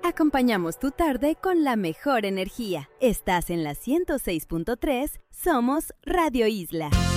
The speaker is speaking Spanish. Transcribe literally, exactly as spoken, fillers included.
Acompañamos tu tarde con la mejor energía. Estás en la ciento seis punto tres, somos Radio Isla.